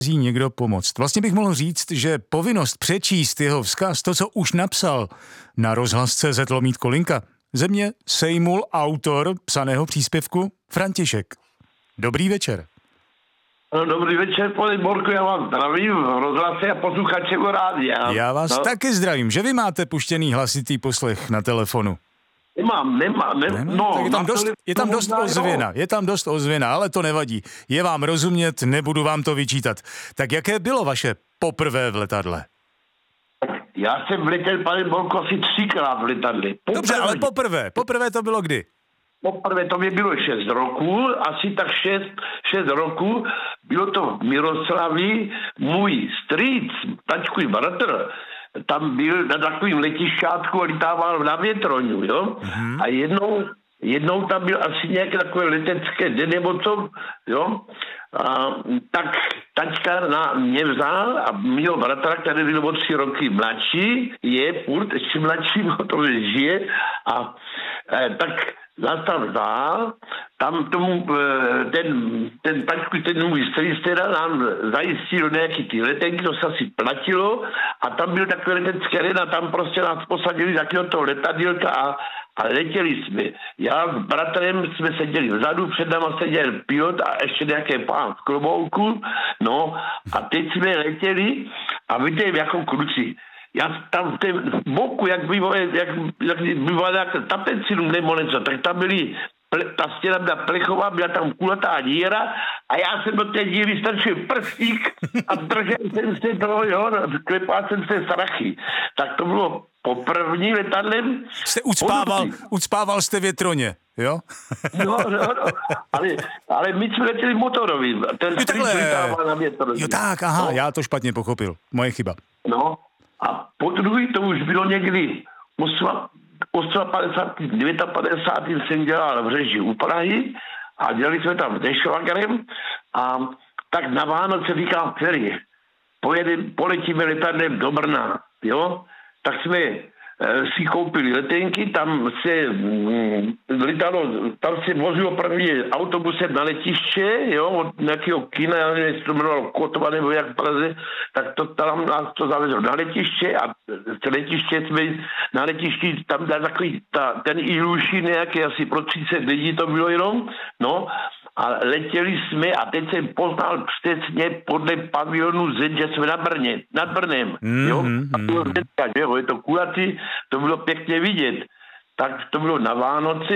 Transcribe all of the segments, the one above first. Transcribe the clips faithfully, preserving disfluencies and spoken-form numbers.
někdo pomoct. Vlastně bych mohl říct, že povinnost přečíst jeho vzkaz, to, co už napsal na rozhlas tečka cé zet lomítko linka, ze mě sejmul autor psaného příspěvku František. Dobrý večer. No, dobrý večer, pane Borko, já vás zdravím v rozhlase a posluchače u rádia. Já vás no. taky zdravím, že vy máte puštěný hlasitý poslech na telefonu. Nemám, nemám, ne, ne, no. Tak je tam dost, je tam dost ozvěna, je tam dost ozvěna, ale to nevadí. Je vám rozumět, nebudu vám to vyčítat. Tak jaké bylo vaše poprvé v letadle? Já jsem vletěl, pane Borko, asi třikrát v letadle. Poprvé. Dobře, ale poprvé, poprvé to bylo kdy? Poprvé to mě bylo šest roků, asi tak šest, šest roků. Bylo to v Miroslavi, můj strýc, tačkový bratr, tam byl na takovým letišťátku a litával na větroňu, jo. Mm-hmm. A jednou, jednou tam byl asi nějaké takové letecké den nebo co, jo. A, tak tačka na mě vzal a mýho bratra, který byl o tři roky mladší, je furt ještě mladší, protože žije a e, tak nás tam vzal, tam tomu ten, ten tačku, ten můj strýc teda nám zajistil nějaký ty letenky, to se asi platilo a tam byl takový letecký den a tam prostě nás posadili takového toho letadílka a, a letěli jsme. Já s bratrem jsme seděli vzadu, před náma seděl pilot a ještě nějaký pán v klobouku, no a teď jsme letěli a vidím jako kluci. Já tam v tom boku, jak bývala, jak, jak bývala jak tapecinu nebo něco, tak tam byly, ta stěna byla plechová, byla tam kulatá díra a já jsem do té díry strčil prstík a držel jsem se toho, jo, klepal jsem se strachy. Tak to bylo poprvní letadlem. Jste ucpával, ucpával jste větroně, jo? No, no, no, ale, ale my jsme letěli motorovým, ten strýc litával na větroně. Jo tak, aha, no. Já to špatně pochopil, moje chyba. No. A po druhý to už bylo někdy padesátým, padesátým devátým jsem dělal v režii u Prahy a dělali jsme tam s Dešvagerem a tak na Vánoce říkám, který pojedem, poletíme letadlem do Brna, jo? Tak jsme si koupili letenky, tam se mm, letalo, tam se vozilo první autobusem na letiště, jo, od nějakého kina, já nevím, jestli to jmenovalo Kotva nebo jak v Praze, tak to tam nás to zavezlo na letiště a z letiště jsme na letišti, tam dá takový ta, ten Iluši nějaký, asi pro třicet lidí to bylo jenom, no, a letěli jsme a teď jsem poznal přesně podle pavionu Z, že jsme na Brně, nad Brnem, mm, jo, a to bylo hnedka, že jo, je to kulatý, to bylo pěkně vidět. Tak to bylo na Vánoce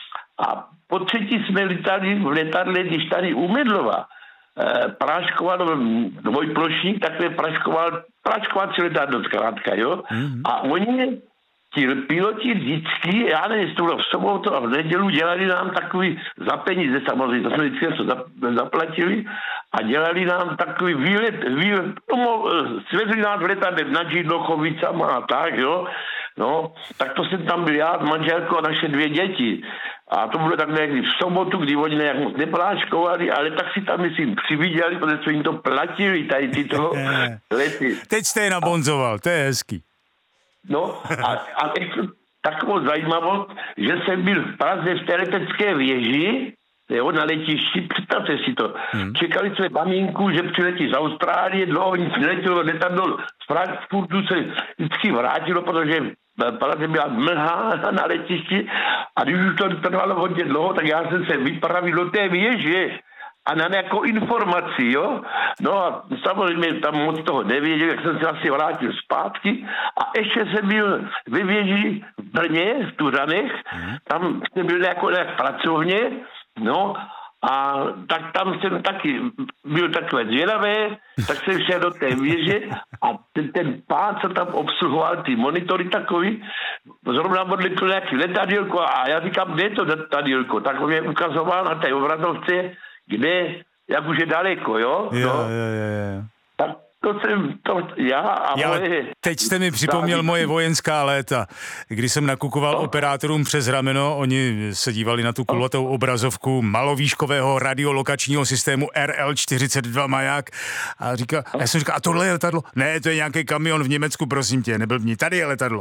a po třetí jsme letali v letadle, když tady u Medlova eh, práškoval dvojplošník, takové práškoval, práškovací letadlo zkrátka, jo, mm. A oni ti piloti vždycky, já nevím, jestli to bylo v sobotu a v nedělu, dělali nám takový za peníze samozřejmě, to jsme vždycky něco zaplatili a dělali nám takový výlet, výlet, no, svezli nás v letadle nad Židochovicama a tak, jo. No, tak to jsem tam byl já, manželko a naše dvě děti. A to bylo tak někdy v sobotu, kdy oni nějak moc nepláškovali, ale tak si tam, myslím, přividěli, protože jsme jim to platili, tady tyto lety. Teď jste je nabonzoval, to je hezký. No a, a ještě takovou zajímavost, že jsem byl v Praze v té letecké věži, jo, na letišti, představte si to. Hmm. Čekali jsme maminku, že přiletí z Austrálie, dlouho nic neletilo, letadlo z Frankfurtu se vždycky vrátilo, protože v Praze byla mlha na letišti a když už to trvalo hodně dlouho, tak já jsem se vypravil do té věže a na nějakou informaci, jo. No a samozřejmě tam moc toho nevěděl, jak jsem se asi vrátil zpátky a ještě jsem byl ve věži v Brně, v Tuřanech, mm. Tam jsem byl jako nějak pracovně, no a tak tam jsem taky byl takové zvědavé, tak jsem šel do té věže a ten, ten pán, co tam obsluhoval ty monitory takový, zrovna odletl nějaký letadílko a já říkám, kde je to letadílko? Tak on mě ukazoval na té obrazovce, kde, jak už je daleko, jo? Jo, no. jo, jo, jo. Tak to jsem, to já a já, moje... Teď jste mi připomněl závisky. Moje vojenská léta, kdy jsem nakukoval no. operátorům přes rameno, oni se dívali na tu kulatou obrazovku malovýškového radiolokačního systému R L čtyřicet dva Maják a říkal, a já jsem říkal, a tohle je letadlo? Ne, to je nějaký kamion v Německu, prosím tě, neblbni, tady je letadlo.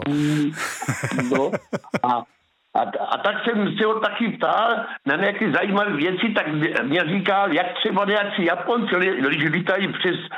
No, a A, a tak jsem se ho taky ptal na nějaké zajímavé věci, tak mě říkal, jak třeba nějací Japonci, když lítají přes